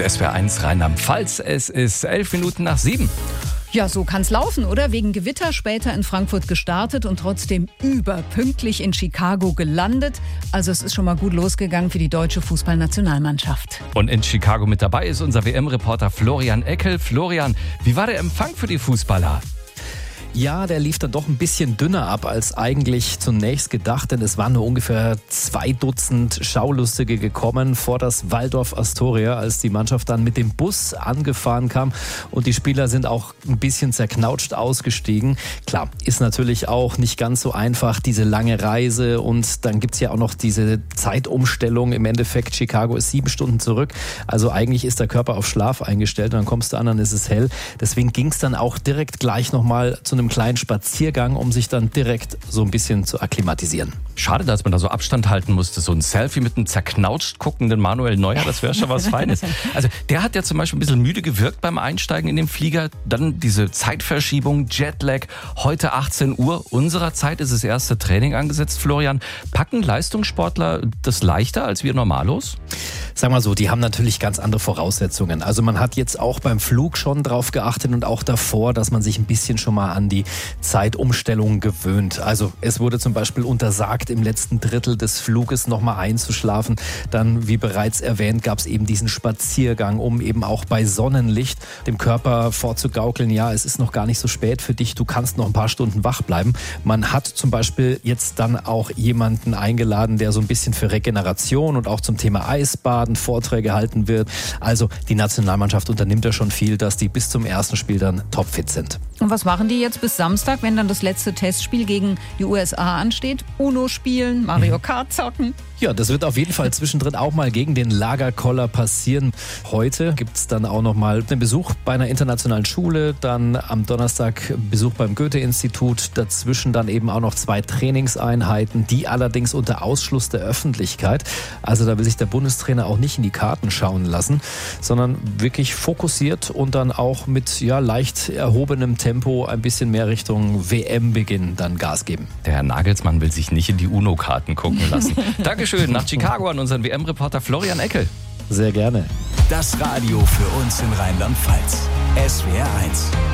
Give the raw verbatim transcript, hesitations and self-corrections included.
S W R eins Rheinland-Pfalz. Es ist elf Minuten nach sieben. Ja, so kann's laufen, oder? Wegen Gewitter später in Frankfurt gestartet und trotzdem überpünktlich in Chicago gelandet. Also es ist schon mal gut losgegangen für die deutsche Fußballnationalmannschaft. Und in Chicago mit dabei ist unser W M-Reporter Florian Eckel. Florian, wie war der Empfang für die Fußballer? Ja, der lief dann doch ein bisschen dünner ab als eigentlich zunächst gedacht, denn es waren nur ungefähr zwei Dutzend Schaulustige gekommen vor das Waldorf Astoria, als die Mannschaft dann mit dem Bus angefahren kam und die Spieler sind auch ein bisschen zerknautscht ausgestiegen. Klar, ist natürlich auch nicht ganz so einfach, diese lange Reise, und dann gibt's ja auch noch diese Zeitumstellung. Im Endeffekt, Chicago ist sieben Stunden zurück, also eigentlich ist der Körper auf Schlaf eingestellt und dann kommst du an, dann ist es hell. Deswegen ging's dann auch direkt gleich nochmal zu einem einem kleinen Spaziergang, um sich dann direkt so ein bisschen zu akklimatisieren. Schade, dass man da so Abstand halten musste. So ein Selfie mit einem zerknautscht guckenden Manuel Neuer, das wäre schon was Feines. Also der hat ja zum Beispiel ein bisschen müde gewirkt beim Einsteigen in den Flieger. Dann diese Zeitverschiebung, Jetlag. Heute achtzehn Uhr unserer Zeit ist das erste Training angesetzt. Florian, packen Leistungssportler das leichter als wir normalos? Sag mal so, die haben natürlich ganz andere Voraussetzungen. Also man hat jetzt auch beim Flug schon drauf geachtet und auch davor, dass man sich ein bisschen schon mal an die Zeitumstellung gewöhnt. Also es wurde zum Beispiel untersagt, im letzten Drittel des Fluges nochmal einzuschlafen. Dann, wie bereits erwähnt, gab es eben diesen Spaziergang, um eben auch bei Sonnenlicht dem Körper vorzugaukeln, ja, es ist noch gar nicht so spät für dich, du kannst noch ein paar Stunden wach bleiben. Man hat zum Beispiel jetzt dann auch jemanden eingeladen, der so ein bisschen für Regeneration und auch zum Thema Eisbaden Vorträge halten wird. Also die Nationalmannschaft unternimmt ja schon viel, dass die bis zum ersten Spiel dann topfit sind. Und was machen die jetzt bis Samstag, wenn dann das letzte Testspiel gegen die U S A ansteht? Uno spielen, Mario Kart zocken? Ja, das wird auf jeden Fall zwischendrin auch mal gegen den Lagerkoller passieren. Heute gibt es dann auch noch mal einen Besuch bei einer internationalen Schule, dann am Donnerstag Besuch beim Goethe-Institut, dazwischen dann eben auch noch zwei Trainingseinheiten, die allerdings unter Ausschluss der Öffentlichkeit. Also da will sich der Bundestrainer auch nicht in die Karten schauen lassen, sondern wirklich fokussiert und dann auch mit ja, leicht erhobenem Tempo ein bisschen mehr Richtung W M-Beginn dann Gas geben. Der Herr Nagelsmann will sich nicht in die Uno-Karten gucken lassen. Dankeschön nach Chicago an unseren W M-Reporter Florian Eckel. Sehr gerne. Das Radio für uns in Rheinland-Pfalz. S W R eins.